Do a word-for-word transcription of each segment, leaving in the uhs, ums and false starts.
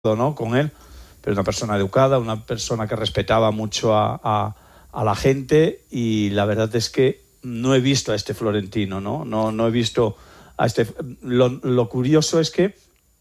¿no? Con él, pero una persona educada, una persona que respetaba mucho a, a, a la gente, y la verdad es que no he visto a este Florentino, ¿no? No, no he visto a este... Lo, lo curioso es que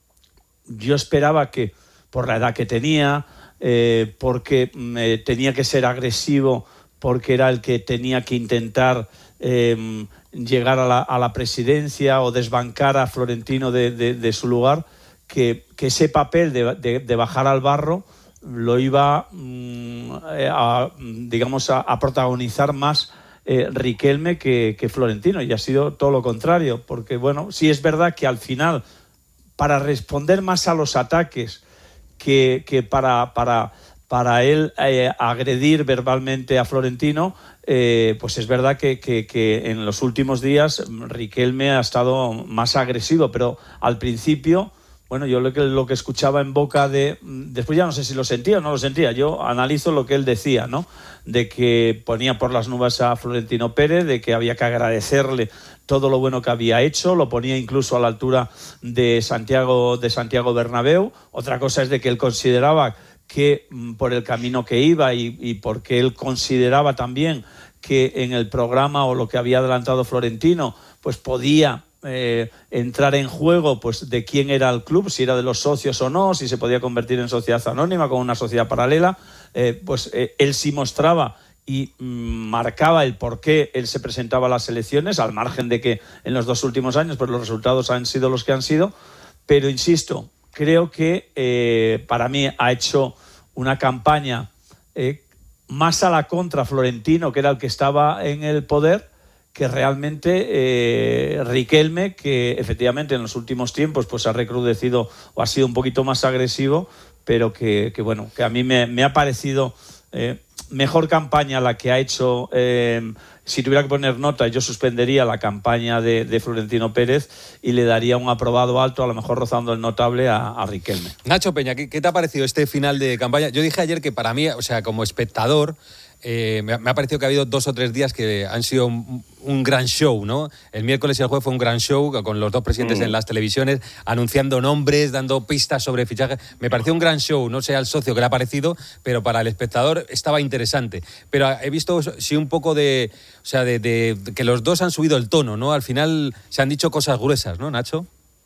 yo esperaba que, por la edad que tenía, eh, porque eh, tenía que ser agresivo, porque era el que tenía que intentar eh, llegar a la, a la presidencia o desbancar a Florentino de, de, de su lugar, que, que ese papel de, de, de bajar al barro lo iba mmm, a, digamos, a, a protagonizar más eh, Riquelme que, que Florentino, y ha sido todo lo contrario, porque bueno, sí es verdad que al final, para responder más a los ataques que, que para, para, para él eh, agredir verbalmente a Florentino, eh, pues es verdad que, que, que en los últimos días Riquelme ha estado más agresivo, pero al principio, bueno, yo lo que, lo que escuchaba en boca de... Después ya no sé si lo sentía o no lo sentía, yo analizo lo que él decía, ¿no? De que ponía por las nubes a Florentino Pérez, de que había que agradecerle todo lo bueno que había hecho, lo ponía incluso a la altura de Santiago, de Santiago Bernabéu. Otra cosa es de que él consideraba que por el camino que iba y, y porque él consideraba también que en el programa o lo que había adelantado Florentino, pues podía eh, entrar en juego pues de quién era el club, si era de los socios o no, si se podía convertir en sociedad anónima como una sociedad paralela, eh, pues eh, él sí mostraba y mm, marcaba el por qué él se presentaba a las elecciones, al margen de que en los dos últimos años pues los resultados han sido los que han sido, pero insisto, creo que eh, para mí ha hecho una campaña eh, más a la contra Florentino, que era el que estaba en el poder, que realmente eh, Riquelme, que efectivamente en los últimos tiempos pues ha recrudecido o ha sido un poquito más agresivo, pero que, que bueno, que a mí me, me ha parecido eh, mejor campaña la que ha hecho. Eh, si tuviera que poner nota, yo suspendería la campaña de, de Florentino Pérez y le daría un aprobado alto, a lo mejor rozando el notable, a, a Riquelme. Nacho Peña, ¿qué, ¿qué te ha parecido este final de campaña? Yo dije ayer que para mí, o sea, como espectador, Eh, me, me ha parecido que ha habido dos o tres días que han sido un, un gran show, ¿no? El miércoles y el jueves fue un gran show con los dos presidentes mm. en las televisiones, anunciando nombres, dando pistas sobre fichajes. Me pareció un gran show, no sé al socio que le ha parecido, pero para el espectador estaba interesante. Pero he visto, sí, un poco de... O sea, de, de, de que los dos han subido el tono, ¿no? Al final se han dicho cosas gruesas, ¿no, Nacho?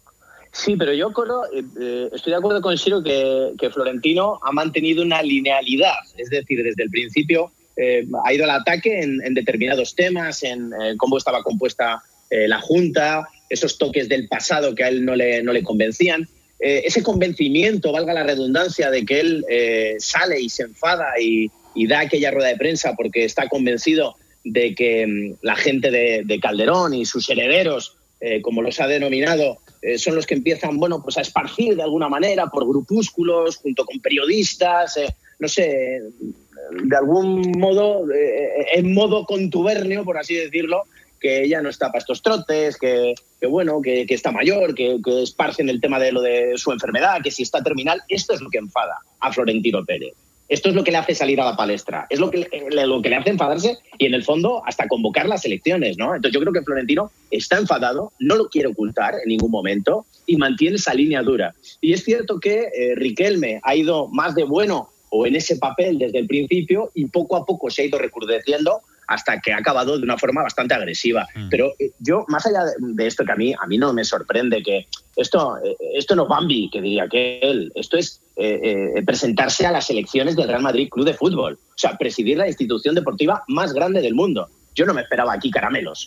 Sí, pero yo creo, eh, estoy de acuerdo con Siro que, que Florentino ha mantenido una linealidad. Es decir, desde el principio... Eh, ha ido al ataque en, en determinados temas, en eh, cómo estaba compuesta eh, la Junta, esos toques del pasado que a él no le, no le convencían, eh, ese convencimiento, valga la redundancia, de que él eh, sale y se enfada y, y da aquella rueda de prensa porque está convencido de que mm, la gente de, de Calderón y sus herederos, eh, como los ha denominado, eh, son los que empiezan, bueno, pues a esparcir de alguna manera por grupúsculos, junto con periodistas, eh, no sé... de algún modo, eh, en modo contubernio, por así decirlo, que ella no está para estos trotes, que, que bueno, que, que está mayor, que, que esparcen el tema de lo de su enfermedad, que si está terminal. Esto es lo que enfada a Florentino Pérez. Esto es lo que le hace salir a la palestra. Es lo que, lo que le hace enfadarse y, en el fondo, hasta convocar las elecciones, ¿no? Entonces yo creo que Florentino está enfadado, no lo quiere ocultar en ningún momento y mantiene esa línea dura. Y es cierto que eh, Riquelme ha ido más de bueno o en ese papel desde el principio, y poco a poco se ha ido recrudeciendo hasta que ha acabado de una forma bastante agresiva. Mm. Pero eh, yo, más allá de, de esto, que a mí, a mí no me sorprende, que esto, eh, esto no Bambi, que diría que él, esto es eh, eh, presentarse a las elecciones del Real Madrid Club de Fútbol, o sea, presidir la institución deportiva más grande del mundo. Yo no me esperaba aquí caramelos.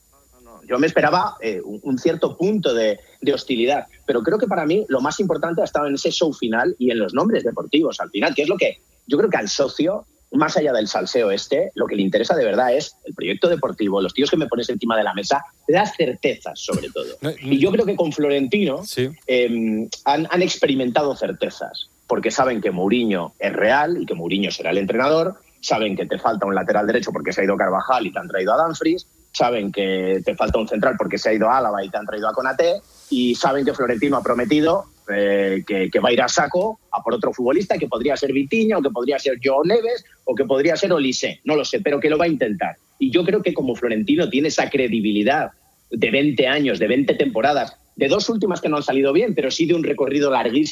Yo me esperaba eh, un, un cierto punto de, de hostilidad, pero creo que para mí lo más importante ha estado en ese show final y en los nombres deportivos al final, que es lo que yo creo que al socio, más allá del salseo este, lo que le interesa de verdad es el proyecto deportivo, los tíos que me pones encima de la mesa, las certezas sobre todo. Y yo creo que con Florentino sí. eh, han, han experimentado certezas, porque saben que Mourinho es real y que Mourinho será el entrenador, saben que te falta un lateral derecho porque se ha ido Carvajal y te han traído a Dumfries, saben que te falta un central porque se ha ido a Álava y te han traído a Konaté, y saben que Florentino ha prometido eh, que, que va a ir a saco a por otro futbolista, que podría ser Vitinha, o que podría ser Joao Neves, o que podría ser Olise, no lo sé, pero que lo va a intentar. Y yo creo que como Florentino tiene esa credibilidad de veinte años, de veinte temporadas, de dos últimas que no han salido bien, pero sí de un recorrido larguísimo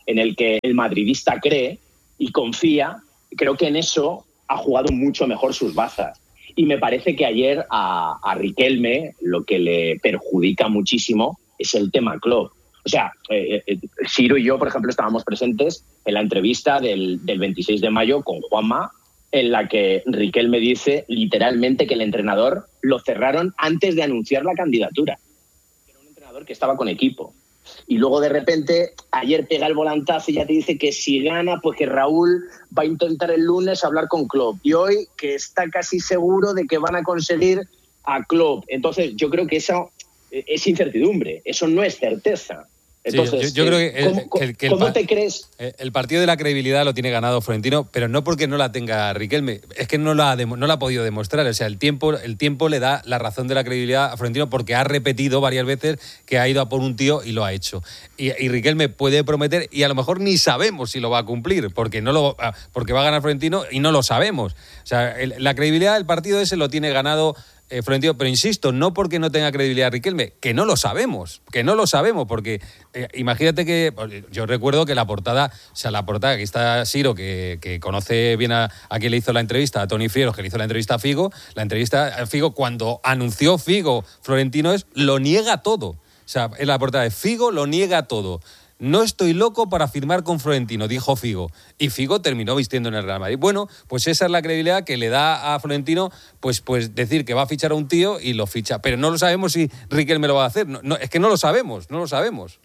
en el que el madridista cree y confía, creo que en eso ha jugado mucho mejor sus bazas. Y me parece que ayer a, a Riquelme lo que le perjudica muchísimo es el tema Klopp. O sea, eh, eh, Ciro y yo, por ejemplo, estábamos presentes en la entrevista del, del veintiséis de mayo con Juanma, en la que Riquelme dice literalmente que el entrenador lo cerraron antes de anunciar la candidatura. Era un entrenador que estaba con equipo. Y luego, de repente, ayer pega el volantazo y ya te dice que si gana, pues que Raúl va a intentar el lunes hablar con Klopp. Y hoy que está casi seguro de que van a conseguir a Klopp. Entonces, yo creo que eso es incertidumbre, eso no es certeza. Entonces, sí, yo, yo creo que, el, ¿cómo, que, el, que el, ¿cómo te crees? El partido de la credibilidad lo tiene ganado Florentino, pero no porque no la tenga Riquelme, es que no la ha, no la ha podido demostrar. O sea, el tiempo, el tiempo le da la razón de la credibilidad a Florentino porque ha repetido varias veces que ha ido a por un tío y lo ha hecho. Y, y Riquelme puede prometer y a lo mejor ni sabemos si lo va a cumplir, porque, no lo, porque va a ganar Florentino y no lo sabemos. O sea, el, la credibilidad del partido ese lo tiene ganado Eh, Florentino, pero insisto, no porque no tenga credibilidad Riquelme, que no lo sabemos, que no lo sabemos, porque eh, imagínate que, yo recuerdo que la portada, o sea, la portada, aquí está Ciro, que, que conoce bien a, a quien le hizo la entrevista, a Toni Frieros, que le hizo la entrevista a Figo, la entrevista a Figo, cuando anunció Figo, Florentino es, lo niega todo, o sea, en la portada de Figo lo niega todo. No estoy loco para firmar con Florentino, dijo Figo. Y Figo terminó vistiendo en el Real Madrid. Bueno, pues esa es la credibilidad que le da a Florentino, pues, pues decir que va a fichar a un tío y lo ficha. Pero no lo sabemos si Riquelme lo va a hacer. No, no, es que no lo sabemos, no lo sabemos.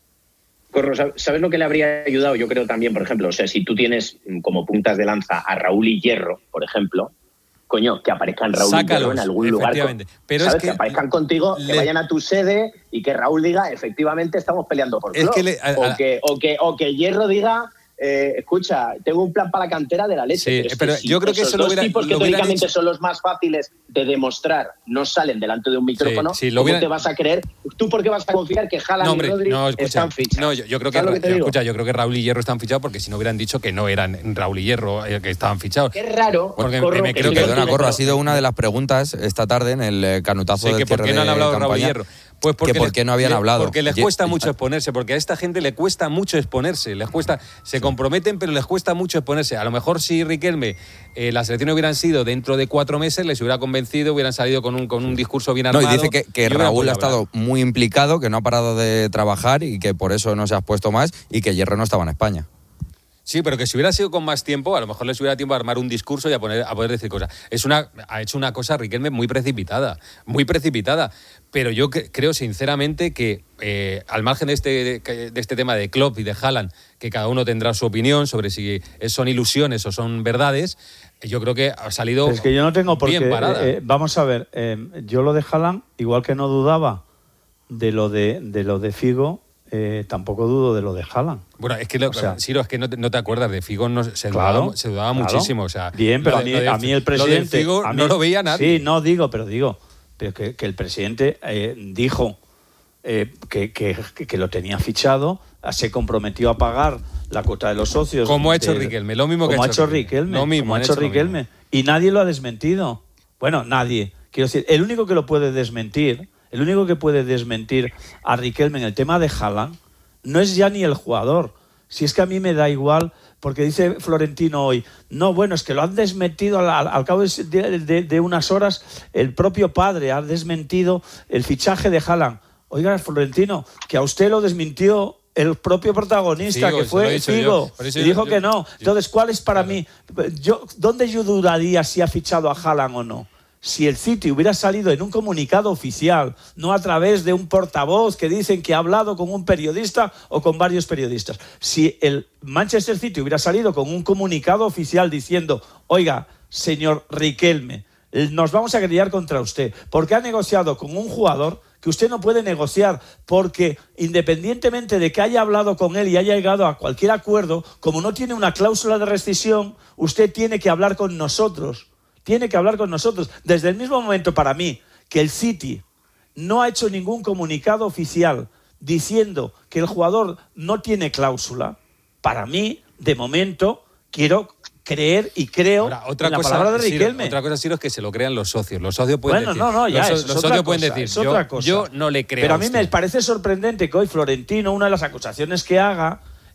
Corro, ¿sabes lo que le habría ayudado? Yo creo también, por ejemplo, o sea, si tú tienes como puntas de lanza a Raúl y Hierro, por ejemplo, coño, que aparezcan Raúl Sácalos, y Hierro en algún lugar. Pero ¿sabes? es que, que aparezcan contigo, le... que vayan a tu sede y que Raúl diga, efectivamente, estamos peleando por Klopp. Es que le... a, a... o, que, o, que, o que Hierro diga, eh, escucha, tengo un plan para la cantera de la leche. Sí, pero, es pero que yo si creo que esos eso lo dos hubiera, tipos que lo teóricamente hecho... son los más fáciles de demostrar no salen delante de un micrófono, sí, sí, lo ¿cómo hubiera... te vas a creer? ¿Tú por qué vas a confiar que Haaland no, hombre, y Rodri no, escucha, están fichados? No, yo, yo creo que, Ra- que escucha, yo creo que Raúl y Hierro están fichados porque si no hubieran dicho que no eran Raúl y Hierro eh, que estaban fichados. Qué raro. Porque Corro, me, me creo que, que perdona, Corro, ha sido una de las preguntas esta tarde en el canutazo sí, del que cierre ¿por qué no han hablado de Raúl y Hierro? Pues porque que por qué no habían le, hablado. Porque les Ye- cuesta mucho exponerse, porque a esta gente le cuesta mucho exponerse, les cuesta, se comprometen, pero les cuesta mucho exponerse. A lo mejor si Riquelme, eh, las elecciones hubieran sido dentro de cuatro meses, les hubiera convencido, hubieran salido con un, con un discurso bien armado. No, y dice que, que Raúl ha estado muy implicado, que no ha parado de trabajar y que por eso no se ha expuesto más y que Hierro no estaba en España. Sí, pero que si hubiera sido con más tiempo, a lo mejor les hubiera tiempo a armar un discurso y a, poner, a poder decir cosas. Es una, ha hecho una cosa Riquelme muy precipitada, muy precipitada. Pero yo que, creo sinceramente que, eh, al margen de este, de, de este tema de Klopp y de Haaland, que cada uno tendrá su opinión sobre si son ilusiones o son verdades, yo creo que ha salido es que yo no tengo por bien qué, parada. Eh, vamos a ver, eh, yo lo de Haaland, igual que no dudaba de lo de, de, lo de Figo, Eh, tampoco dudo de lo de Haaland. Bueno, es que, lo, o sea, Ciro, es que no te, no te acuerdas de Figo, no, se, claro, dudaba, se dudaba claro. muchísimo. O sea, bien, pero de, a, mí, de, a mí el presidente... Lo Figo a mí, no lo veía nadie. Sí, no digo, pero digo pero que, que el presidente eh, dijo eh, que, que, que lo tenía fichado, se comprometió a pagar la cuota de los socios. Como ha hecho de, Riquelme, lo mismo que ha ha hecho Riquelme. Riquelme. Lo mismo, como ha hecho Riquelme. Y nadie lo ha desmentido. Bueno, nadie. Quiero decir, el único que lo puede desmentir, el único que puede desmentir a Riquelme en el tema de Haaland, no es ya ni el jugador. Si es que a mí me da igual, porque dice Florentino hoy, no, bueno, es que lo han desmentido al, al, al cabo de, de, de unas horas, el propio padre ha desmentido el fichaje de Haaland. Oiga, Florentino, que a usted lo desmintió el propio protagonista, Figo, que fue Figo, y yo, dijo yo, que no. Yo, Entonces, ¿cuál es para claro. mí? Yo, ¿dónde yo dudaría si ha fichado a Haaland o no? Si el City hubiera salido en un comunicado oficial, no a través de un portavoz que dicen que ha hablado con un periodista o con varios periodistas. Si el Manchester City hubiera salido con un comunicado oficial diciendo, oiga, señor Riquelme, nos vamos a guerrear contra usted, porque ha negociado con un jugador que usted no puede negociar, porque independientemente de que haya hablado con él y haya llegado a cualquier acuerdo, como no tiene una cláusula de rescisión, usted tiene que hablar con nosotros. Tiene que hablar con nosotros. Desde el mismo momento, para mí, que el City no ha hecho ningún comunicado oficial diciendo que el jugador no tiene cláusula, para mí, de momento, quiero creer y creo Ahora, otra en la cosa, palabra de Riquelme. Ciro, otra cosa, Ciro, es que se lo crean los socios. Los socios pueden bueno, decir... no, no, ya, los, eso los es socios otra pueden cosa, decir, es yo, cosa. yo no le creo Pero a a mí usted. me parece sorprendente que hoy Florentino, una de las acusaciones que haga,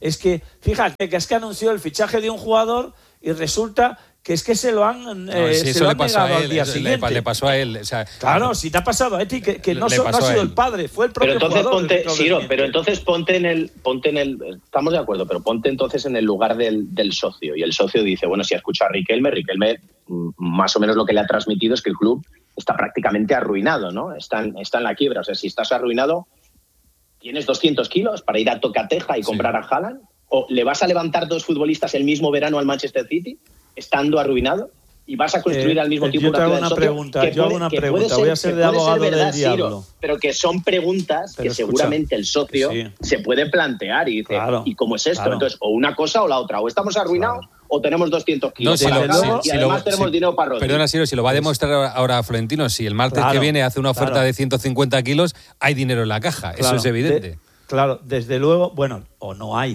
Es que, fíjate, que es que anunció el fichaje de un jugador y resulta que es que se lo han, no, eh, si se eso lo le han pasó negado a él, al día le, siguiente. le pasó a él. O sea, claro, si te ha pasado a ti, que, que no, le so, no ha sido el padre, fue el propio pero entonces jugador. ponte, el que Siro, lo pero entonces ponte en el, ponte en el, estamos de acuerdo, pero ponte entonces en el lugar del, del socio. Y el socio dice, bueno, si ha escuchado a Riquelme, Riquelme más o menos lo que le ha transmitido es que el club está prácticamente arruinado, ¿no? Está en, está en la quiebra. O sea, si estás arruinado, ¿tienes doscientos kilos para ir a Tocateja y comprar sí. a Haaland? ¿O le vas a levantar dos futbolistas el mismo verano al Manchester City, estando arruinado? ¿Y vas a construir eh, al mismo tiempo una ciudad del socio? Pregunta, yo hago una pregunta, voy a ser de abogado ser verdad, del diablo. Ciro, pero que son preguntas pero que escucha, seguramente el socio sí. se puede plantear y dice, claro, ¿y cómo es esto? Claro. Entonces, o una cosa o la otra, o estamos arruinados claro. o tenemos doscientos kilos no, para si lo, lo, y si además lo, tenemos si, dinero para Rodri. Perdona, Siro, si lo va a demostrar ahora a Florentino, si el martes claro, que viene hace una oferta claro. de ciento cincuenta kilos, hay dinero en la caja, claro, eso es evidente. De, claro, desde luego, bueno, o no hay.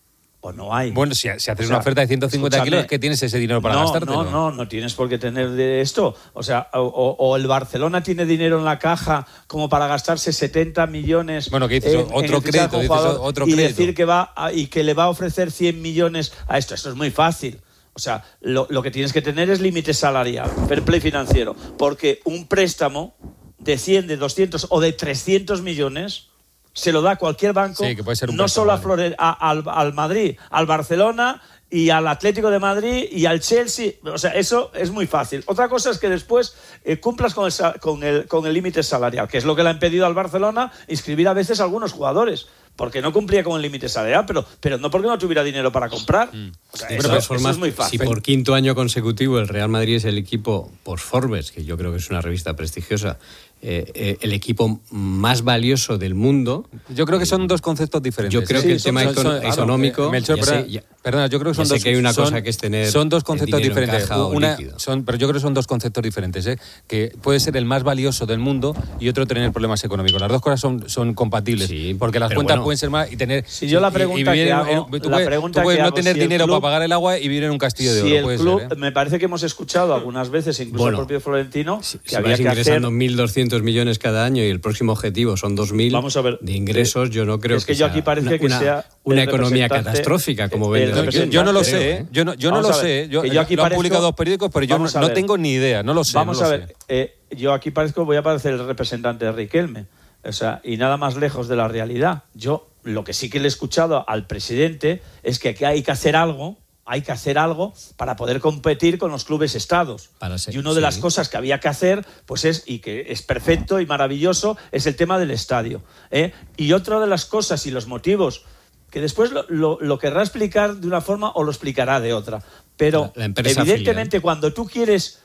O no hay. Bueno, si, si haces o sea, una oferta de ciento cincuenta kilos, es que tienes ese dinero para no, gastártelo. No, no, no tienes por qué tener de esto. O sea, o, o el Barcelona tiene dinero en la caja como para gastarse setenta millones. Bueno, que dices, en, otro, en crédito, dices otro y crédito. decir que va a, y que le va a ofrecer cien millones a esto. Esto es muy fácil. O sea, lo, lo que tienes que tener es límite salarial, fair play financiero. Porque un préstamo de cien, de doscientos o de trescientos millones se lo da cualquier banco, sí, que puede ser un no solo a Flore, a, al, al Madrid, al Barcelona y al Atlético de Madrid y al Chelsea. O sea, eso es muy fácil. Otra cosa es que después eh, cumplas con el, con el, con el límite salarial, que es lo que le han pedido al Barcelona inscribir a veces a algunos jugadores, porque no cumplía con el límite salarial, pero, pero no porque no tuviera dinero para comprar. O sea, de eso, todas eso formas, es muy fácil. Si por quinto año consecutivo el Real Madrid es el equipo, por Forbes, que yo creo que es una revista prestigiosa, eh, eh, el equipo más valioso del mundo. Yo creo que son dos conceptos diferentes. Yo creo sí, que el son, tema son, son, económico... Claro, Melchor, ya perdona, sé, ya, perdona, yo creo que son sé dos... que hay una son, cosa que es tener son dos conceptos diferentes. Una, líquido. son, pero yo creo que son dos conceptos diferentes, ¿eh? Que puede ser el más valioso del mundo y otro tener problemas económicos. Las dos cosas son, son compatibles, sí, porque las cuentas bueno, pueden ser más y tener... Si yo la pregunta y, y que hago... En, tú la puedes, pregunta tú puedes que no hago, tener si dinero club, para pagar el agua y vivir en un castillo de oro. Si el puede club, ser, ¿eh? me parece que hemos escuchado algunas veces, incluso bueno, el propio Florentino, si, que si había vas que ingresando hacer... mil doscientos millones cada año y el próximo objetivo son dos mil de ingresos, yo no creo es que, que yo aquí parece una, que una, sea una economía catastrófica como vende. Yo, yo no lo sé, ¿eh? Yo no, yo no lo sé. Yo, yo aquí lo han publicado dos periódicos, pero yo no, no tengo ni idea, no lo sé. Vamos no lo a ver, eh, yo aquí parezco, voy a parecer el representante de Riquelme, o sea, y nada más lejos de la realidad. Yo lo que sí que le he escuchado al presidente es que aquí hay que hacer algo, hay que hacer algo para poder competir con los clubes estados. Ser, y una de sí. las cosas que había que hacer, pues es, y que es perfecto y maravilloso, es el tema del estadio, ¿eh? Y otra de las cosas y los motivos que después lo, lo, lo querrá explicar de una forma o lo explicará de otra. Pero la, la evidentemente filial. Cuando tú quieres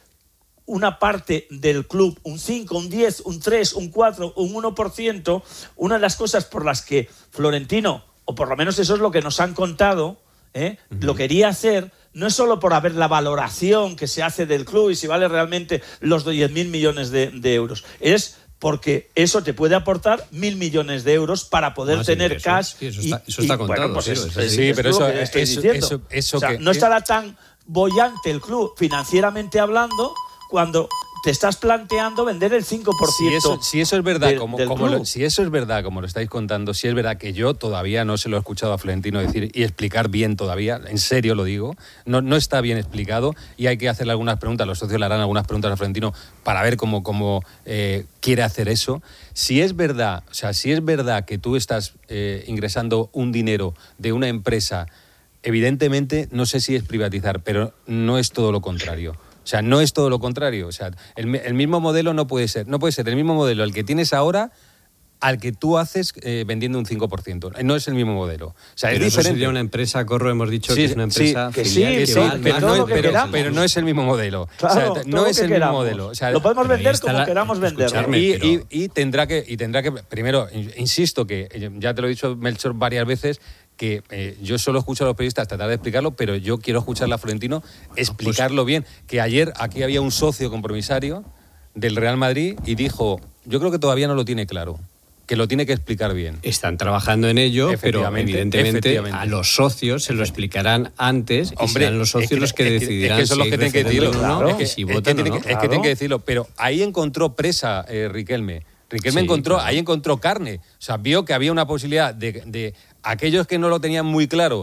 una parte del club, un cinco, un diez, un tres, un cuatro, un uno por ciento, una de las cosas por las que Florentino, o por lo menos eso es lo que nos han contado, ¿eh? Uh-huh. lo quería hacer, no es solo por haber la valoración que se hace del club y si vale realmente los diez mil millones de, de euros, es porque eso te puede aportar mil millones de euros para poder no, tener sí, cash. Sí, eso está, eso está y, contado. Bueno, pues sí, es, eso, es, sí, es pero eso, que estoy eso, diciendo. eso, eso o sea, que, no estará tan bollante el club financieramente hablando cuando te estás planteando vender el cinco por ciento. Si eso, si eso es verdad, de, como, del como club. Lo, si eso es verdad, como lo estáis contando, si es verdad que yo todavía no se lo he escuchado a Florentino decir y explicar bien todavía, en serio lo digo, no, no está bien explicado y hay que hacerle algunas preguntas, los socios le harán algunas preguntas a Florentino para ver cómo, cómo eh, quiere hacer eso. Si es verdad, o sea, si es verdad que tú estás eh, ingresando un dinero de una empresa, evidentemente no sé si es privatizar, pero no es todo lo contrario. O sea, no es todo lo contrario. O sea, el, el mismo modelo no puede ser. No puede ser el mismo modelo el que tienes ahora al que tú haces eh, vendiendo un cinco por ciento. No es el mismo modelo. O sea, pero es eso diferente. Sería una empresa, Corro, hemos dicho sí, que es una empresa sí, que filial, sí, que sí, va, pero, va, no, va, pero, queramos. pero no es el mismo modelo. Claro, o sea, no es el que mismo modelo. O sea, lo podemos vender como la, queramos venderlo. Y, pero... y, y, tendrá que, y tendrá que, primero, insisto que, ya te lo he dicho, Melchor, varias veces, que eh, yo solo escucho a los periodistas tratar de explicarlo, pero yo quiero escucharle a Florentino explicarlo bien. Que ayer aquí había un socio compromisario del Real Madrid y dijo, yo creo que todavía no lo tiene claro, que lo tiene que explicar bien. Están trabajando en ello, pero evidentemente a los socios se lo explicarán antes. Hombre, y serán los socios es que, los que es decidirán es que son si los que tienen que decirlo, claro, es que, si es votan que, o no. Es que tienen que decirlo, pero ahí encontró presa eh, Riquelme. Riquelme sí, encontró, claro. ahí encontró carne. O sea, vio que había una posibilidad de, de aquellos que no lo tenían muy claro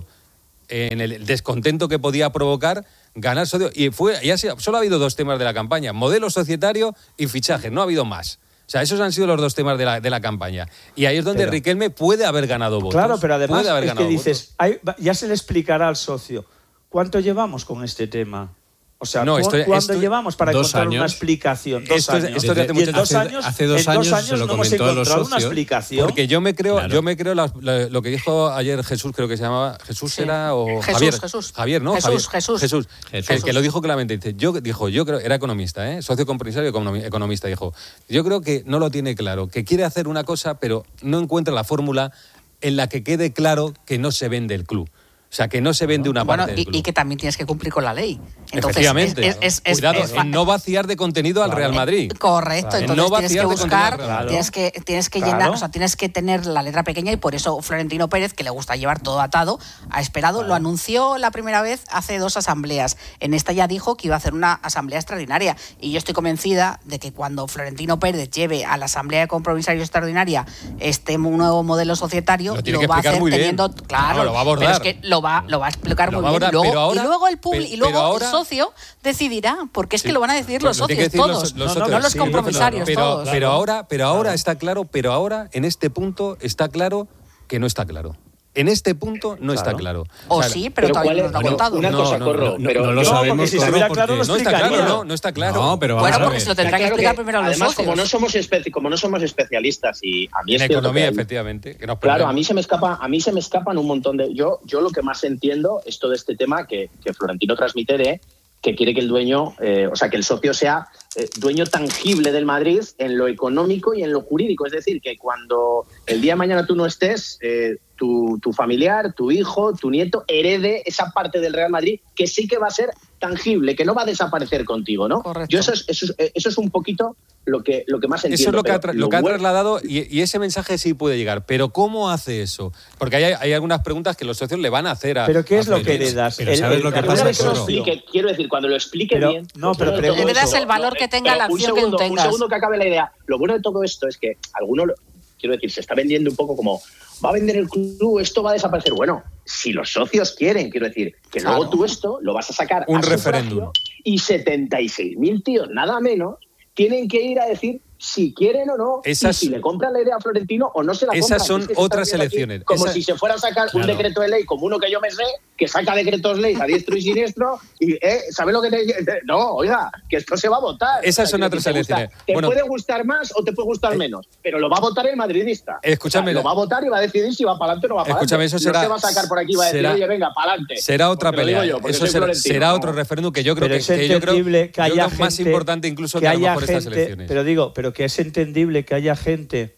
en el descontento que podía provocar, ganar socio. Y fue, y ha sido, solo ha habido dos temas de la campaña, modelo societario y fichaje, no ha habido más. O sea, esos han sido los dos temas de la, de la campaña. Y ahí es donde pero, Riquelme puede haber ganado votos. Claro, pero además puede es que dices, hay, ya se le explicará al socio, ¿cuánto llevamos con este tema? O sea, no, esto, ¿cuándo esto, llevamos para encontrar años. una explicación? Dos esto, años. Esto hace, y en dos años, hace dos en años, dos años se lo no hemos comentó a los encontrado socios, una explicación. Porque yo me creo, claro. yo me creo la, la, lo que dijo ayer Jesús, creo que se llamaba Jesús sí. era o Jesús, Javier, Jesús. Javier, ¿no? Jesús, Javier. Jesús. Jesús. Jesús. Que, que lo dijo claramente. Dice, yo dijo, yo creo, era economista, ¿eh? Socio compromisario economista, dijo. Yo creo que no lo tiene claro, que quiere hacer una cosa, pero no encuentra la fórmula en la que quede claro que no se vende el club. O sea, que no se vende una bueno, parte del y, club. y que también tienes que cumplir con la ley. Entonces, efectivamente. Es, es, es, Cuidado, es, es, en no vaciar de contenido al Real Madrid. Eh, correcto, Claro. entonces No tienes que buscar, claro. tienes que, tienes que Claro. llenar, o sea, tienes que tener la letra pequeña y por eso Florentino Pérez, que le gusta llevar todo atado, ha esperado, claro. Lo anunció la primera vez hace dos asambleas. En esta ya dijo que iba a hacer una asamblea extraordinaria y yo estoy convencida de que cuando Florentino Pérez lleve a la asamblea de compromisarios extraordinaria este nuevo modelo societario, lo, lo va a hacer teniendo, bien. claro, no, lo va a abordar. pero es que lo va, lo va a explicar lo muy va a abordar, bien. Luego, ahora, y luego el público y luego ahora, el socio decidirá, porque es sí, que lo van a decidir los lo socios todos, los, los no, socios, no los sí, compromisarios pero, todos. Pero ahora, pero ahora claro. está claro, pero ahora en este punto está claro que no está claro. En este punto no claro. está claro. O, o sea, sí, pero, pero todavía no lo ha contado. Una no, cosa, no, Corro, no, pero no, no lo no, sabemos. Si estuviera claro, lo no está claro, no, no está claro. No, pero vamos bueno, a ver. porque se lo tendrá claro que explicar que, primero a los además, socios. Como no somos especi como no somos especialistas y a mí en es economía, que, efectivamente. Que nos claro, a mí se me escapa, a mí se me escapan un montón de. Yo, yo lo que más entiendo es todo este tema que, que Florentino transmite de que quiere que el dueño, eh, o sea, que el socio sea eh, dueño tangible del Madrid en lo económico y en lo jurídico. Es decir, que cuando el día de mañana tú no estés, eh, tu, tu familiar, tu hijo, tu nieto herede esa parte del Real Madrid que sí que va a ser tangible, que no va a desaparecer contigo, ¿no? Correcto. Yo eso es, eso es, eso es un poquito lo que, lo que más entiendo. Eso es lo que ha, tra lo lo que ha bueno... trasladado y, y ese mensaje sí puede llegar. Pero ¿cómo hace eso? Porque hay, hay algunas preguntas que los socios le van a hacer a... ¿Pero qué es a lo que heredas? Pero ¿sabes el, lo que el, pasa? El, que lo explique, quiero decir, cuando lo explique pero, bien... No, pero bueno heredas esto, el valor no, que tenga la acción segundo, que tú tengas. Un segundo que acabe la idea. Lo bueno de todo esto es que alguno, quiero decir, se está vendiendo un poco como... Va a vender el club, esto va a desaparecer. Bueno, si los socios quieren, quiero decir, que claro. luego tú esto lo vas a sacar un a referéndum. Y setenta y seis mil tíos, nada menos, tienen que ir a decir si quieren o no, esas, y si le compran la idea a Florentino o no se la compran. Esas son es que otras elecciones. Como Esa... si se fuera a sacar claro. un decreto de ley como uno que yo me sé, que saca decretos ley a diestro y siniestro, y, ¿eh? ¿sabes lo que te...? No, oiga, que esto se va a votar. Esas o sea, son otras te elecciones. Gusta, te bueno, puede gustar más o te puede gustar eh, menos, pero lo va a votar el madridista. Escúchame. O sea, lo va a votar y va a decidir si va para adelante o no va para adelante. Escúchame, eso será... No se va a sacar por aquí y va a decir, será, oye, venga, para adelante. Será otra pelea. Yo, eso será, será otro referéndum que yo creo pero que, es que, yo creo, que haya yo creo gente, más importante incluso que, que a lo haya mejor gente, estas elecciones. Pero digo, pero que es entendible que haya gente,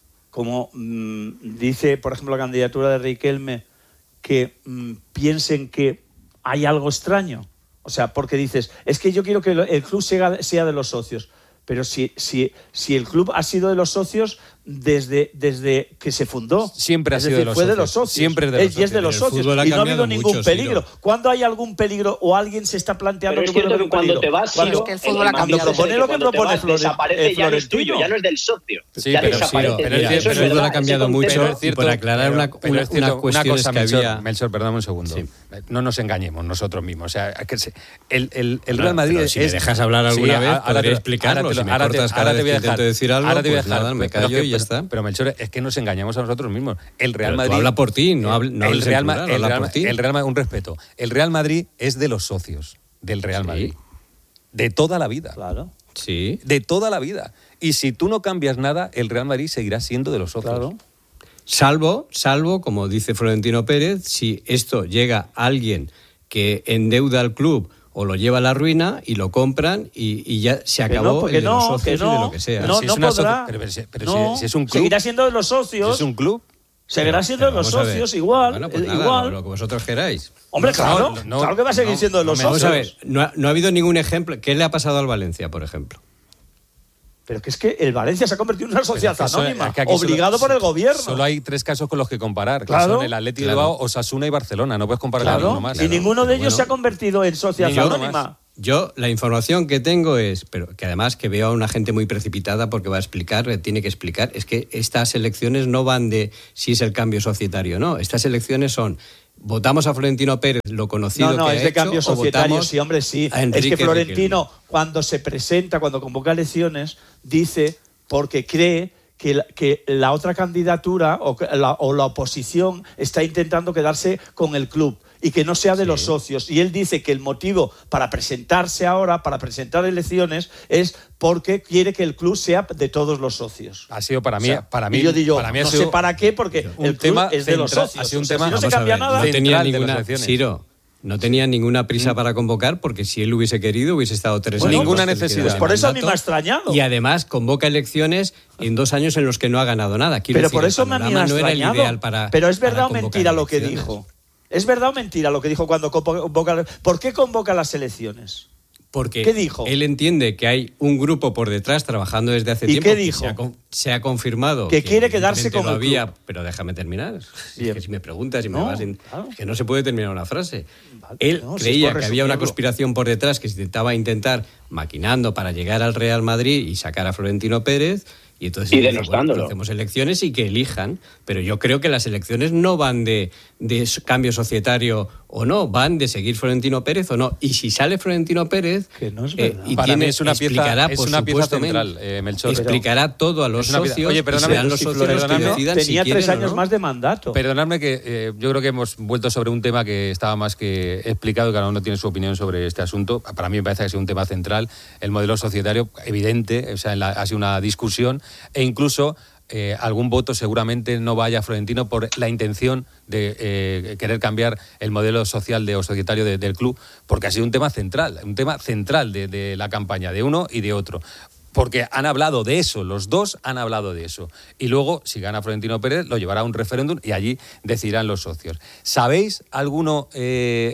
como mmm, dice, por ejemplo, la candidatura de Riquelme, que mmm, piensen que hay algo extraño. O sea, porque dices, es que yo quiero que el club sea, sea de los socios. Pero si, si, si el club ha sido de los socios desde, desde que se fundó. Siempre ha es sido decir, de los fue socios. de los socios. Siempre es de los es, socios. Y es de los socios. Y no ha habido ningún mucho, peligro. Ciro. ¿Cuándo hay algún peligro o alguien se está planteando pero que es cierto que cuando peligro? te vas, Cuando, Ciro, es que el fútbol ha cuando cambiado. propone lo que propone Flores, desaparece, eh, ya no es tuyo, Florentino. ya no es del socio. Sí, ya pero, desaparece. Ciro, pero Mira, el el fútbol fútbol ha cambiado mucho y por aclarar una, pero una, es cierto, unas cuestiones una cosa, que Melchor, había... Melchor, perdón un segundo. Sí. No nos engañemos nosotros mismos. O sea, que se, el, el, el Claro, Real Madrid pero es... si me dejas hablar alguna sí, vez, ahora podré te- explicarlo. ahora te lo- Si me ahora te- cortas cada ahora vez te voy a que intento dejar- decir algo, ahora te voy a pues dejar. nada, me Pero callo que- y ya está. Pero Melchor, es que nos engañamos a nosotros mismos. El Real Pero Madrid... tú habla por ti, no, habl, no el hables Real, en Ma- plural, el habla Real, por ti. el Real Ma- un respeto. El Real Madrid es de los socios del Real Sí. Madrid. De toda la vida. Claro, Sí. De toda la vida. Y si tú no cambias nada, el Real Madrid seguirá siendo de los socios. claro. Salvo, salvo, como dice Florentino Pérez, si esto llega a alguien que endeuda al club o lo lleva a la ruina y lo compran y, y ya se Que acabó no, porque el de no, los socios que y de no, lo que sea. no, si no es una podrá. socia- pero- pero si- pero no, si- si es un club- seguirá siendo de los Si socios. es un club... Seguirá Pero- siendo de pero los vamos a ver. socios igual. Bueno, pues eh, nada, igual. lo, lo que vosotros queráis. Hombre, No, claro, no, no, claro que va a seguir no, siendo de los no me- Vamos socios. a ver, no ha, no ha habido ningún ejemplo. ¿Qué le ha pasado al Valencia, por ejemplo? Pero que es que el Valencia se ha convertido en una sociedad Pero es que eso- anónima, es que aquí obligado solo- por el gobierno. Solo hay tres casos con los que comparar, Claro. que son el Atlético de Claro. Bilbao, Osasuna y Barcelona. No puedes comparar con Claro, ninguno más. y ninguno de ellos Bueno, se ha convertido en sociedad ninguno anónima. más. Yo, la información que tengo es, pero que además que veo a una gente muy precipitada porque va a explicar, tiene que explicar, es que estas elecciones no van de si es el cambio societario o no. Estas elecciones son, votamos a Florentino Pérez, lo conocido no, no, que ha es de hecho, cambio o societario, votamos sí, hombre, sí. a Enrique Es que Florentino, Riquelme. cuando se presenta, cuando convoca elecciones, dice porque cree que la, que la otra candidatura o la, o la oposición está intentando quedarse con el club y que no sea de sí. los socios. Y él dice que el motivo para presentarse ahora, para presentar elecciones, es porque quiere que el club sea de todos los socios. Ha sido para mí, o sea, para mí, y yo digo, para mí ha no sido sé para qué, porque un el club tema es de los central, socios. Ha sido un o sea, tema, si no se cambia ver, nada, no tenía de ninguna, Ciro, no tenía ninguna prisa para convocar porque si él hubiese querido hubiese estado tres bueno, años. Ninguna necesidad. Pues por eso a mí me ha extrañado. Y además convoca elecciones en dos años en los que no ha ganado nada. Quiero pero decir, por eso me ha extrañado. No era el ideal para, pero es verdad o para mentira lo que elecciones. dijo. ¿Es verdad o mentira lo que dijo cuando convoca? ¿Por qué convoca las elecciones? Porque ¿Qué dijo? Él entiende que hay un grupo por detrás trabajando desde hace ¿Y tiempo. qué dijo? Se ha, se ha confirmado que, que quiere quedarse con el había, club. Pero déjame terminar. Bien. Es que si me preguntas y me no, vas en, claro. es que no se puede terminar una frase. Vale, Él no, creía si que había una conspiración por detrás que se intentaba intentar maquinando para llegar al Real Madrid y sacar a Florentino Pérez. Y entonces y dice, denostándolo. bueno, hacemos elecciones y que elijan, pero yo creo que las elecciones no van de, de cambio societario o no, van de seguir Florentino Pérez o no. Y si sale Florentino Pérez, que no es eh, verdad. y para tiene, mí es una pieza, es una pieza central, eh, Melchor. Explicará todo a los socios. Oye, perdóname, y serán los si socios los que perdóname, decidan tenía si tres años o no. más de mandato. Perdonadme que eh, yo creo que hemos vuelto sobre un tema que estaba más que explicado, cada uno tiene su opinión sobre este asunto. Para mí me parece que es un tema central, el modelo societario, evidente, o sea, en la, ha sido una discusión, e incluso eh, algún voto seguramente no vaya a Florentino por la intención de eh, querer cambiar el modelo social de, o societario de, del club, porque ha sido un tema central, un tema central de, de la campaña, de uno y de otro. Porque han hablado de eso, los dos han hablado de eso. Y luego, si gana Florentino Pérez, lo llevará a un referéndum y allí decidirán los socios. ¿Sabéis alguno, eh,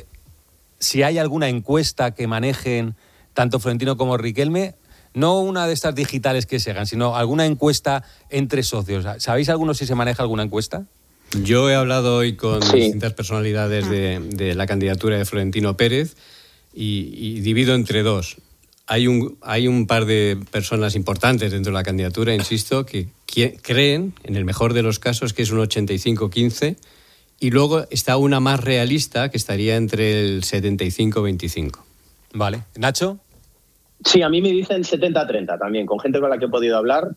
si hay alguna encuesta que manejen tanto Florentino como Riquelme? No una de estas digitales que se hagan, sino alguna encuesta entre socios. ¿Sabéis alguno si se maneja alguna encuesta? Yo he hablado hoy con sí. distintas personalidades de, de la candidatura de Florentino Pérez y, y divido entre dos. Hay un, hay un par de personas importantes dentro de la candidatura, insisto, que, que creen, en el mejor de los casos, que es un ochenta y cinco quince, y luego está una más realista que estaría entre el setenta y cinco veinticinco. Vale. ¿Nacho? Sí, a mí me dicen setenta treinta también, con gente con la que he podido hablar,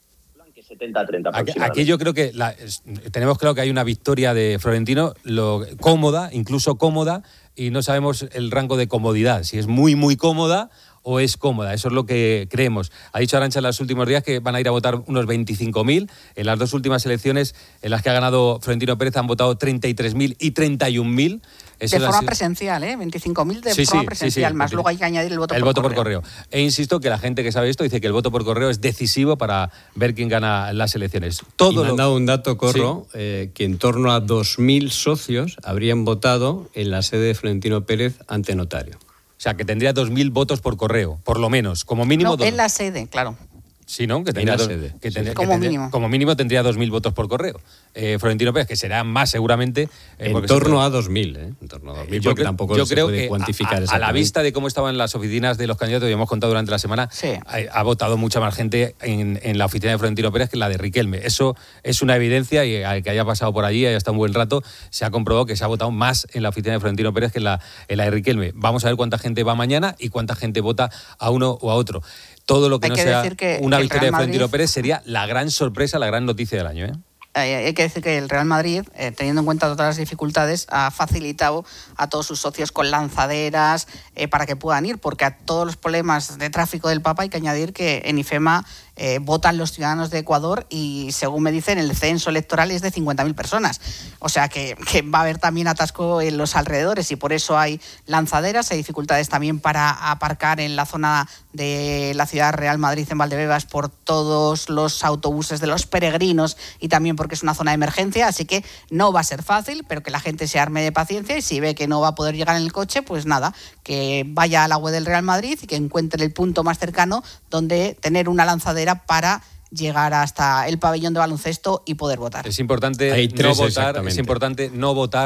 que setenta treinta Aquí, aquí yo creo que la, es, tenemos claro que hay una victoria de Florentino, lo, cómoda, incluso cómoda, y no sabemos el rango de comodidad, si es muy, muy cómoda o es cómoda. Eso es lo que creemos. Ha dicho Arantxa en los últimos días que van a ir a votar unos veinticinco mil. En las dos últimas elecciones en las que ha ganado Florentino Pérez han votado treinta y tres mil y treinta y un mil. De forma presencial, ¿eh? veinticinco mil de sí, forma sí, presencial, sí, sí. más luego hay que añadir el voto el por voto correo. por correo. E insisto que la gente que sabe esto dice que el voto por correo es decisivo para ver quién gana las elecciones. Todo y me han lo... dado un dato, Corro, sí. eh, que en torno a dos mil socios habrían votado en la sede de Florentino Pérez ante notario. O sea, que tendría dos mil votos por correo, por lo menos, como mínimo. No, dos... en la sede, claro. Sí, ¿no? Que tendría en la dos, sede. que tendría, sí. Como que tendría, mínimo. Como mínimo tendría dos mil votos por correo. Eh, Florentino Pérez, que será más seguramente. Eh, en torno puede... a dos mil, ¿eh? En torno a dos mil, yo porque creo, tampoco yo se creo puede que cuantificar a, a, a la vista de cómo estaban las oficinas de los candidatos, y hemos contado durante la semana, sí. ha, ha votado mucha más gente en, en la oficina de Florentino Pérez que la de Riquelme. Eso es una evidencia, y al que haya pasado por allí, haya estado un buen rato, se ha comprobado que se ha votado más en la oficina de Florentino Pérez que en la, en la de Riquelme. Vamos a ver cuánta gente va mañana y cuánta gente vota a uno o a otro. Todo lo que hay no que sea que, una que victoria de Florentino Madrid... Pérez sería la gran sorpresa, la gran noticia del año, ¿eh? Hay que decir que el Real Madrid, eh, teniendo en cuenta todas las dificultades, ha facilitado a todos sus socios con lanzaderas eh, para que puedan ir, porque a todos los problemas de tráfico del Papa hay que añadir que en IFEMA eh, votan los ciudadanos de Ecuador y, según me dicen, el censo electoral es de cincuenta mil personas. O sea que, que va a haber también atasco en los alrededores y por eso hay lanzaderas, hay dificultades también para aparcar en la zona de la ciudad Real Madrid en Valdebebas por todos los autobuses de los peregrinos y también porque es una zona de emergencia, así que no va a ser fácil, pero que la gente se arme de paciencia y si ve que no va a poder llegar en el coche, pues nada, que vaya a la web del Real Madrid y que encuentre el punto más cercano donde tener una lanzadera para llegar hasta el pabellón de baloncesto y poder votar. Es importante Hay tres no votar, es importante no votar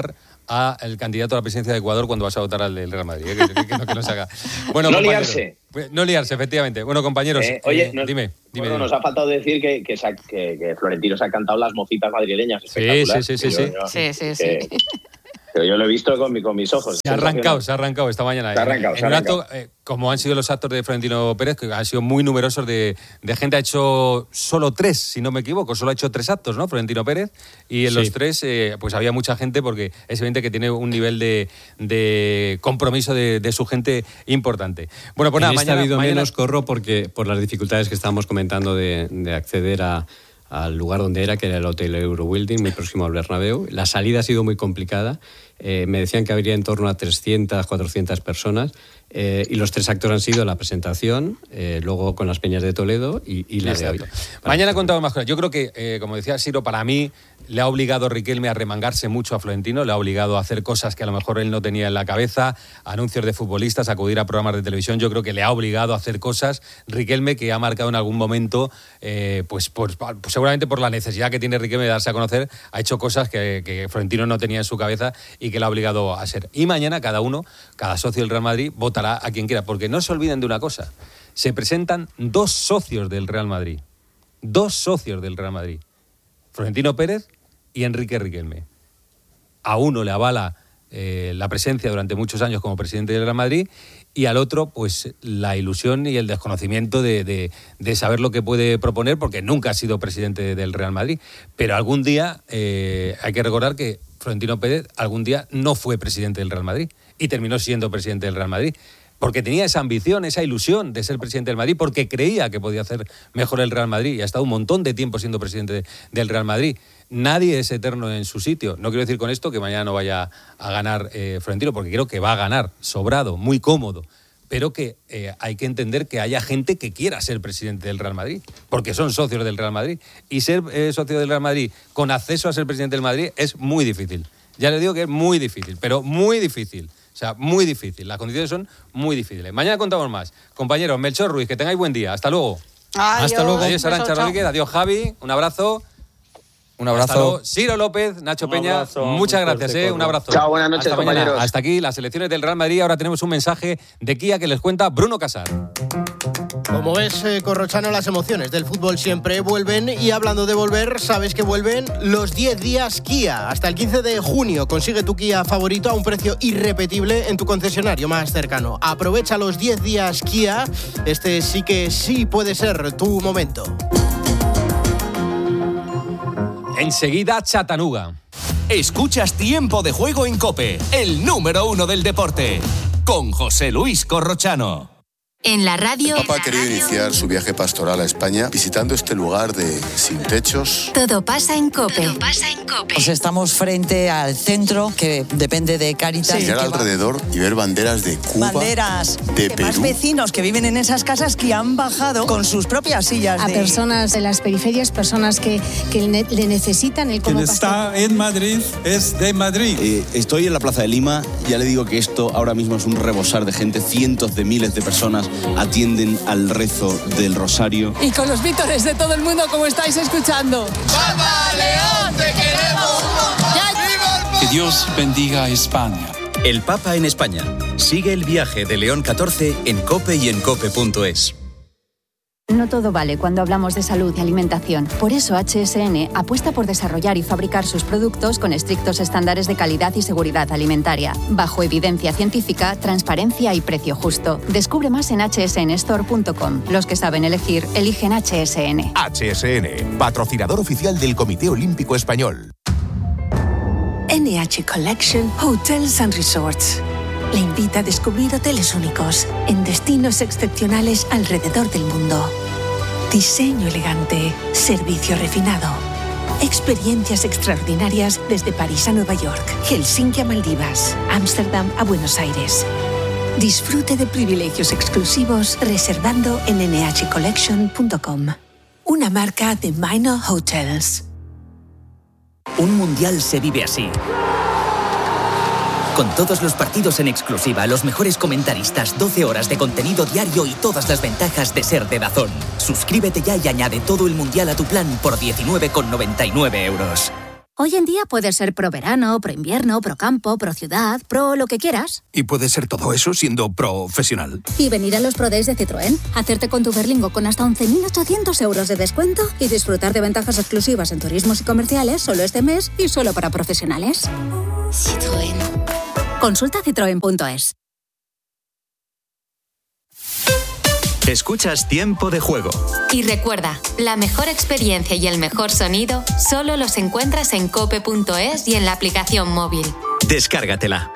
al candidato a la presidencia de Ecuador cuando vas a votar al del Real Madrid. ¿eh? Que, que, no, que no se haga. Bueno, no liarse. No liarse, efectivamente. Bueno, compañeros, eh, oye, eh, nos, dime. dime, bueno, dime. Nos ha faltado decir que, que, se, que, que Florentino se ha cantado las mocitas madrileñas. Sí, sí, sí, sí. Yo, sí. Yo, sí, sí, que, sí. Pero yo lo he visto con, mi, con mis ojos. Se ha arrancado, se ha arrancado esta mañana. Se ha arrancado, en se ha un arrancado. acto, eh, como han sido los actos de Florentino Pérez, que han sido muy numerosos, de, de gente ha hecho solo tres, si no me equivoco, solo ha hecho tres actos, ¿no? Florentino Pérez. Y en Sí. los tres, eh, pues había mucha gente, porque es evidente que tiene un nivel de, de compromiso de, de su gente importante. Bueno, pues nada, en este mañana... ha habido mañana... menos, Corro, porque por las dificultades que estábamos comentando de, de acceder a, al lugar donde era, que era el Hotel Eurobuilding, muy próximo al Bernabéu. La salida ha sido muy complicada. Eh, me decían que habría en torno a trescientas, cuatrocientas personas. Eh, y los tres actos han sido la presentación, eh, luego con las Peñas de Toledo y, y la Exacto. de hoy. Mañana contamos más cosas. Yo creo que, eh, como decía Siro, para mí le ha obligado a Riquelme a remangarse mucho a Florentino, le ha obligado a hacer cosas que a lo mejor él no tenía en la cabeza, anuncios de futbolistas, acudir a programas de televisión. Yo creo que le ha obligado a hacer cosas Riquelme, que ha marcado en algún momento, eh, pues, por, pues seguramente por la necesidad que tiene Riquelme de darse a conocer, ha hecho cosas que, que Florentino no tenía en su cabeza y que le ha obligado a hacer. Y mañana cada uno, cada socio del Real Madrid, votará a quien quiera, porque no se olviden de una cosa: se presentan dos socios del Real Madrid, dos socios del Real Madrid, Florentino Pérez y Enrique Riquelme. A uno le avala eh, la presencia durante muchos años como presidente del Real Madrid, y al otro, pues la ilusión y el desconocimiento de, de, de saber lo que puede proponer, porque nunca ha sido presidente del Real Madrid. Pero algún día eh, hay que recordar que Florentino Pérez algún día no fue presidente del Real Madrid y terminó siendo presidente del Real Madrid, porque tenía esa ambición, esa ilusión de ser presidente del Madrid, porque creía que podía hacer mejor el Real Madrid, y ha estado un montón de tiempo siendo presidente de, del Real Madrid. Nadie es eterno en su sitio. No quiero decir con esto que mañana no vaya a ganar eh, Florentino, porque creo que va a ganar, sobrado, muy cómodo. Pero que eh, hay que entender que haya gente que quiera ser presidente del Real Madrid, porque son socios del Real Madrid. Y ser eh, socio del Real Madrid con acceso a ser presidente del Madrid es muy difícil. Ya le digo que es muy difícil, pero muy difícil. O sea, muy difícil. Las condiciones son muy difíciles. Mañana contamos más. Compañeros, Melchor Ruiz, que tengáis buen día. Hasta luego. Adiós. Hasta luego. Adiós, Beso, Arantxa chao. Rodríguez. Adiós, Javi. Un abrazo. Un Hasta abrazo. luego. Ciro López, Nacho Un Peña, abrazo, muchas muy gracias, fuerte, ¿eh? Un Corro. abrazo. Chao, buenas noches, Hasta mañana. compañeros. Hasta aquí las selecciones del Real Madrid. Ahora tenemos un mensaje de Kia que les cuenta Bruno Casar. Como ves, eh, Corrochano, las emociones del fútbol siempre vuelven, y hablando de volver, sabes que vuelven los diez días Kia. Hasta el quince de junio consigue tu Kia favorito a un precio irrepetible en tu concesionario más cercano. Aprovecha los diez días Kia, este sí que sí puede ser tu momento. Enseguida, Chattanooga. Escuchas Tiempo de Juego en COPE, el número uno del deporte, con José Luis Corrochano. En la radio. El Papa ha querido iniciar su viaje pastoral a España visitando este lugar de sin techos. Todo pasa en COPE. Todo pasa en COPE. Pues estamos frente al centro que depende de Cáritas. Mirar alrededor y ver banderas de Cuba, banderas de de Perú. más vecinos que viven en esas casas que han bajado con sus propias sillas. A de... personas de las periferias, personas que, que ne- le necesitan el como Quien está en Madrid es de Madrid. Eh, estoy en la Plaza de Lima, ya le digo que esto ahora mismo es un rebosar de gente, cientos de miles de personas atienden al rezo del rosario. Y con los vítores de todo el mundo, como estáis escuchando. ¡Papa León, te queremos! Que Dios bendiga a España. El Papa en España. Sigue el viaje de León catorce en COPE y en cope punto es. No todo vale cuando hablamos de salud y alimentación. Por eso H S N apuesta por desarrollar y fabricar sus productos con estrictos estándares de calidad y seguridad alimentaria, bajo evidencia científica, transparencia y precio justo. Descubre más en hache ese ene store punto com. Los que saben elegir, eligen H S N. H S N, patrocinador oficial del Comité Olímpico Español. N H Collection Hotels and Resorts le invita a descubrir hoteles únicos en destinos excepcionales alrededor del mundo. Diseño elegante, servicio refinado, experiencias extraordinarias desde París a Nueva York, Helsinki a Maldivas, Ámsterdam a Buenos Aires. Disfrute de privilegios exclusivos reservando en ene hache collection punto com. Una marca de Minor Hotels. Un mundial se vive así. Con todos los partidos en exclusiva, los mejores comentaristas, doce horas de contenido diario y todas las ventajas de ser de DAZN. Suscríbete ya y añade todo el mundial a tu plan por diecinueve con noventa y nueve euros. Hoy en día puedes ser pro verano, pro invierno, pro campo, pro ciudad, pro lo que quieras. ¿Y puedes ser todo eso siendo profesional? Y venir a los Pro Days de Citroën, hacerte con tu Berlingo con hasta once mil ochocientos euros de descuento y disfrutar de ventajas exclusivas en turismos y comerciales solo este mes y solo para profesionales. Citroën. Consulta citroen punto es. Escuchas Tiempo de Juego. Y recuerda, la mejor experiencia y el mejor sonido solo los encuentras en cope punto es y en la aplicación móvil. Descárgatela.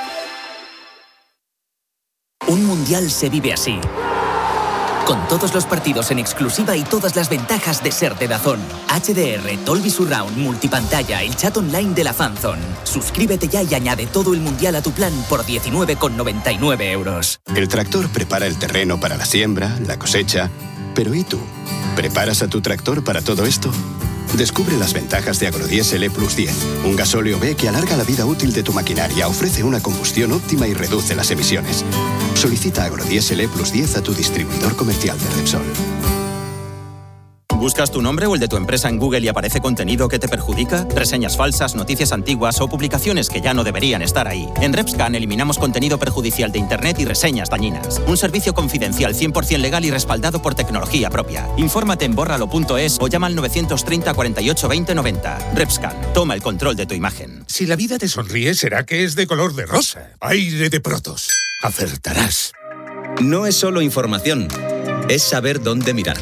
Un mundial se vive así. Con todos los partidos en exclusiva y todas las ventajas de ser de DAZN. H D R, Dolby Surround, multipantalla, el chat online de la Fanzone. Suscríbete ya y añade todo el mundial a tu plan por diecinueve con noventa y nueve euros. El tractor prepara el terreno para la siembra, la cosecha. Pero ¿y tú? ¿Preparas a tu tractor para todo esto? Descubre las ventajas de Agrodiesel E Plus diez, un gasóleo B que alarga la vida útil de tu maquinaria, ofrece una combustión óptima y reduce las emisiones. Solicita Agrodiesel E Plus diez a tu distribuidor comercial de Repsol. ¿Buscas tu nombre o el de tu empresa en Google y aparece contenido que te perjudica? Reseñas falsas, noticias antiguas o publicaciones que ya no deberían estar ahí. En Repscan eliminamos contenido perjudicial de Internet y reseñas dañinas. Un servicio confidencial cien por ciento legal y respaldado por tecnología propia. Infórmate en bórralo punto es o llama al novecientos treinta, cuarenta y ocho, veinte, noventa. Repscan, toma el control de tu imagen. Si la vida te sonríe, será que es de color de rosa. Aire de Protos. Acertarás. No es solo información, es saber dónde mirar.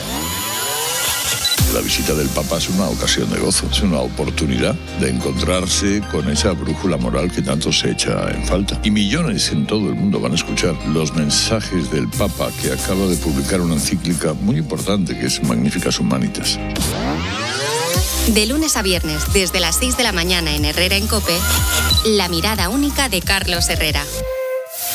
La visita del Papa es una ocasión de gozo, es una oportunidad de encontrarse con esa brújula moral que tanto se echa en falta. Y millones en todo el mundo van a escuchar los mensajes del Papa, que acaba de publicar una encíclica muy importante que es Magnificas Humanitas. De lunes a viernes, desde las seis de la mañana en Herrera en COPE, La mirada única de Carlos Herrera.